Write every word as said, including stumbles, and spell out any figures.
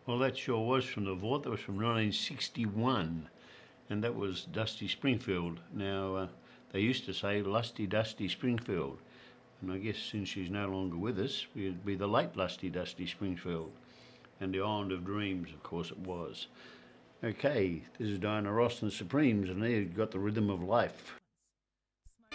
Well, that sure was from the Vault. That was from nineteen sixty-one, and that was Dusty Springfield. Now, uh, they used to say Lusty Dusty Springfield, and I guess since she's no longer with us, it'd be the late Lusty Dusty Springfield. And the Island of Dreams, of course it was. Okay, this is Diana Ross and the Supremes, and they've got the rhythm of life.